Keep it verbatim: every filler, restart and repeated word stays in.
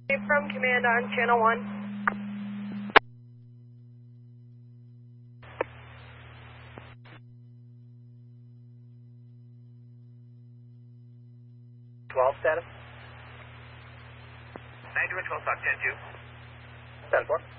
From command on channel one. twelve status. nine two twelve, talk ten two. ten four.